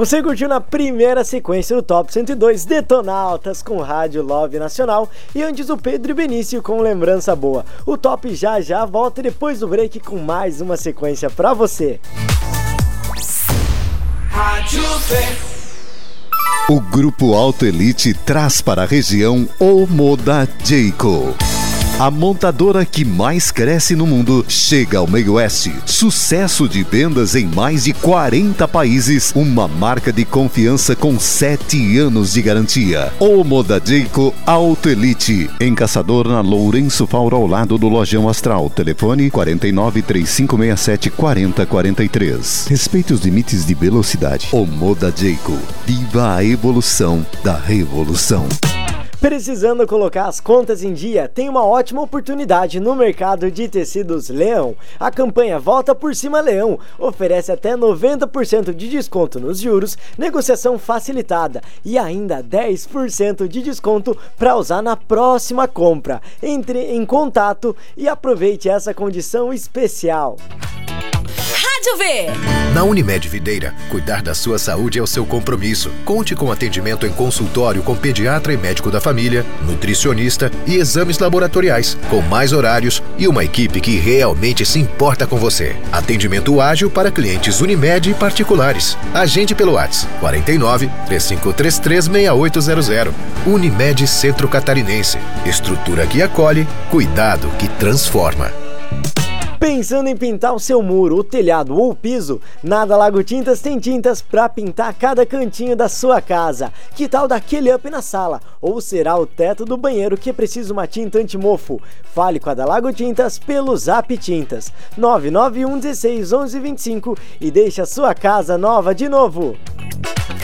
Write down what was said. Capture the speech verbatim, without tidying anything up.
Você curtiu na primeira sequência do Top cento e dois Detonautas com Rádio Love Nacional e antes o Pedro e Benício com Lembrança Boa. O Top já já volta depois do break com mais uma sequência pra você. Rádio V. O Grupo Auto Elite traz para a região o Moda Jayco. A montadora que mais cresce no mundo chega ao meio oeste. Sucesso de vendas em mais de quarenta países. Uma marca de confiança com sete anos de garantia. O Moda Jayco Auto Elite. Em Caçador, na Lourenço Fauro, ao lado do Lojão Astral. Telefone quarenta e nove, três cinco seis sete, quatro zero quatro três. Respeite os limites de velocidade. O Moda Jayco. Viva a evolução da revolução. Precisando colocar as contas em dia? Tem uma ótima oportunidade no mercado de tecidos Leão. A campanha Volta por Cima Leão oferece até noventa por cento de desconto nos juros, negociação facilitada e ainda dez por cento de desconto para usar na próxima compra. Entre em contato e aproveite essa condição especial. Rádio V. Na Unimed Videira, cuidar da sua saúde é o seu compromisso. Conte com atendimento em consultório com pediatra e médico da família, nutricionista e exames laboratoriais, com mais horários e uma equipe que realmente se importa com você. Atendimento ágil para clientes Unimed e particulares. Agende pelo WhatsApp quarenta e nove, três cinco três três, seis oito zero zero. Unimed Centro Catarinense. Estrutura que acolhe, cuidado que transforma. Pensando em pintar o seu muro, o telhado ou o piso? Nada Lago Tintas tem tintas para pintar cada cantinho da sua casa. Que tal daquele up na sala? Ou será o teto do banheiro que precisa uma tinta antimofo? Fale com a da Lago Tintas pelo Zap Tintas nove nove um um seis, onze vinte e cinco e deixe a sua casa nova de novo.